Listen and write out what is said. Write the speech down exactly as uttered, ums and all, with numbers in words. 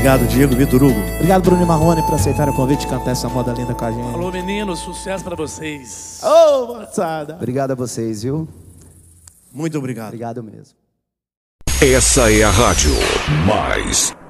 Obrigado, Diego, Vitor Hugo. Obrigado, Bruno e Marrone, por aceitar o convite de cantar essa moda linda com a gente. Alô, meninos, sucesso pra vocês. Ô, oh, moçada. Obrigado a vocês, viu? Muito obrigado. Obrigado mesmo. Essa é a Rádio Mais